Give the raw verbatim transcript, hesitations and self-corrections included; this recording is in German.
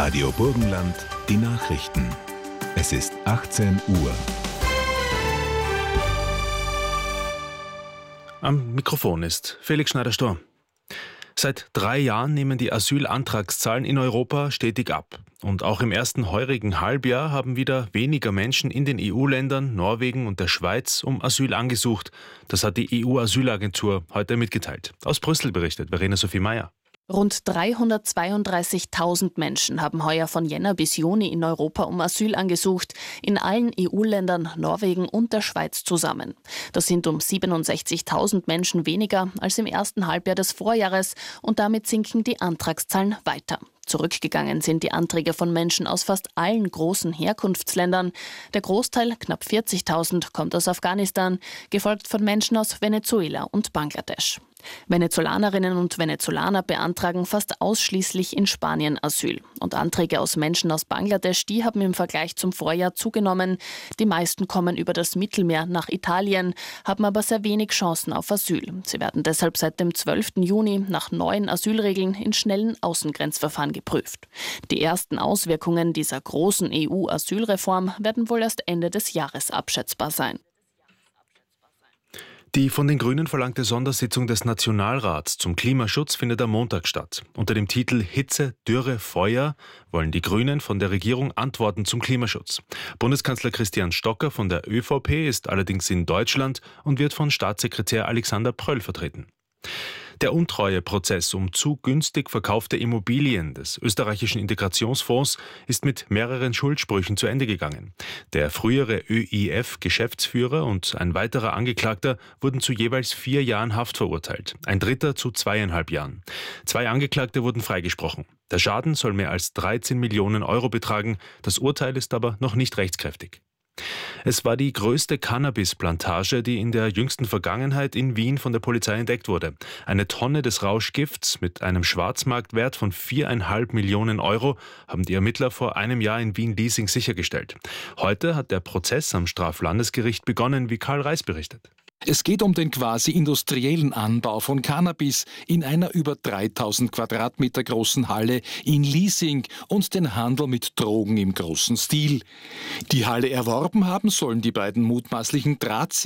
Radio Burgenland, die Nachrichten. Es ist achtzehn Uhr. Am Mikrofon ist Felix Schneider-Storr. Seit drei Jahren nehmen die Asylantragszahlen in Europa stetig ab. Und auch im ersten heurigen Halbjahr haben wieder weniger Menschen in den E U-Ländern, Norwegen und der Schweiz um Asyl angesucht. Das hat die E U-Asylagentur heute mitgeteilt. Aus Brüssel berichtet Verena Sophie Meyer. Rund dreihundertzweiunddreißigtausend Menschen haben heuer von Jänner bis Juni in Europa um Asyl angesucht, in allen E U-Ländern, Norwegen und der Schweiz zusammen. Das sind um siebenundsechzigtausend Menschen weniger als im ersten Halbjahr des Vorjahres und damit sinken die Antragszahlen weiter. Zurückgegangen sind die Anträge von Menschen aus fast allen großen Herkunftsländern. Der Großteil, knapp vierzigtausend, kommt aus Afghanistan, gefolgt von Menschen aus Venezuela und Bangladesch. Venezolanerinnen und Venezolaner beantragen fast ausschließlich in Spanien Asyl. Und Anträge aus Menschen aus Bangladesch, die haben im Vergleich zum Vorjahr zugenommen. Die meisten kommen über das Mittelmeer nach Italien, haben aber sehr wenig Chancen auf Asyl. Sie werden deshalb seit dem zwölften Juni nach neuen Asylregeln in schnellen Außengrenzverfahren geprüft. Die ersten Auswirkungen dieser großen E U-Asylreform werden wohl erst Ende des Jahres abschätzbar sein. Die von den Grünen verlangte Sondersitzung des Nationalrats zum Klimaschutz findet am Montag statt. Unter dem Titel Hitze, Dürre, Feuer wollen die Grünen von der Regierung Antworten zum Klimaschutz. Bundeskanzler Christian Stocker von der ÖVP ist allerdings in Deutschland und wird von Staatssekretär Alexander Pröll vertreten. Der Untreueprozess um zu günstig verkaufte Immobilien des österreichischen Integrationsfonds ist mit mehreren Schuldsprüchen zu Ende gegangen. Der frühere Ö I F-Geschäftsführer und ein weiterer Angeklagter wurden zu jeweils vier Jahren Haft verurteilt, ein dritter zu zweieinhalb Jahren. Zwei Angeklagte wurden freigesprochen. Der Schaden soll mehr als dreizehn Millionen Euro betragen, das Urteil ist aber noch nicht rechtskräftig. Es war die größte Cannabisplantage, die in der jüngsten Vergangenheit in Wien von der Polizei entdeckt wurde. Eine Tonne des Rauschgifts mit einem Schwarzmarktwert von viereinhalb Millionen Euro haben die Ermittler vor einem Jahr in Wien-Liesing sichergestellt. Heute hat der Prozess am Straflandesgericht begonnen, wie Karl Reis berichtet. Es geht um den quasi industriellen Anbau von Cannabis in einer über dreitausend Quadratmeter großen Halle in Liesing und den Handel mit Drogen im großen Stil. Die Halle erworben haben sollen die beiden mutmaßlichen Drahtzieher